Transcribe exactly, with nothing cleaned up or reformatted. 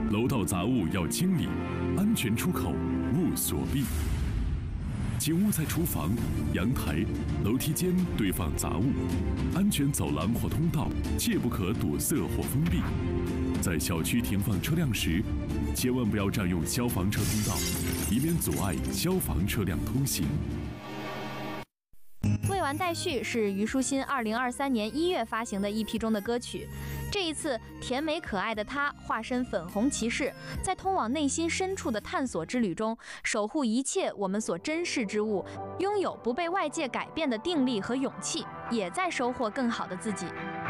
楼道杂物要清理，安全出口勿锁闭。请勿在厨房、阳台、楼梯间堆放杂物，安全走廊或通道切不可堵塞或封闭。在小区停放车辆时，千万不要占用消防车通道，以免阻碍消防车辆通行。 未完待续是虞书欣二零二三年一月发行的 E P 中的歌曲。这一次，甜美可爱的她化身粉红骑士，在通往内心深处的探索之旅中，守护一切我们所珍视之物，拥有不被外界改变的定力和勇气，也在收获更好的自己。